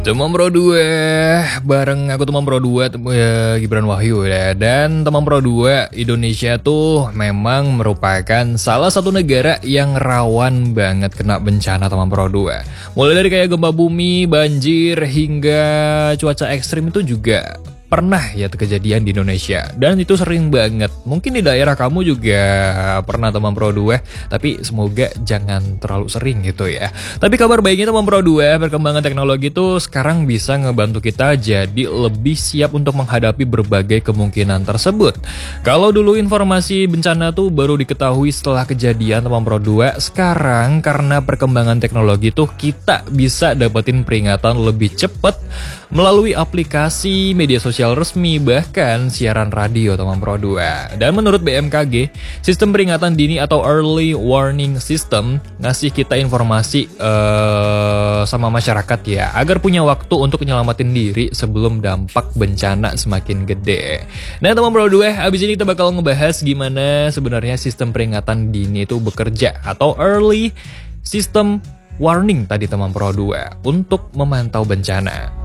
Teman Pro 2 bareng aku teman Pro 2 Gibran Wahyu ya. Dan teman Pro 2 Indonesia tuh memang merupakan salah satu negara yang rawan banget kena bencana teman Pro 2. Mulai dari kayak gempa bumi, banjir hingga cuaca ekstrim itu juga pernah ya kejadian di Indonesia. Dan itu sering banget. Mungkin di daerah kamu juga pernah teman Pro 2, tapi semoga jangan terlalu sering gitu ya. Tapi kabar baiknya teman Pro 2, perkembangan teknologi itu sekarang bisa ngebantu kita jadi lebih siap untuk menghadapi berbagai kemungkinan tersebut. Kalau dulu informasi bencana tuh baru diketahui setelah kejadian teman Pro 2, sekarang karena perkembangan teknologi tuh kita bisa dapetin peringatan lebih cepat melalui aplikasi, media sosial resmi, bahkan siaran radio teman Pro 2. Dan menurut BMKG, sistem peringatan dini atau Early Warning System ngasih kita informasi sama masyarakat ya, agar punya waktu untuk nyelamatin diri sebelum dampak bencana semakin gede. Nah teman Pro 2, abis ini kita bakal ngebahas gimana sebenarnya sistem peringatan dini itu bekerja atau Early System Warning tadi teman Pro 2 untuk memantau bencana.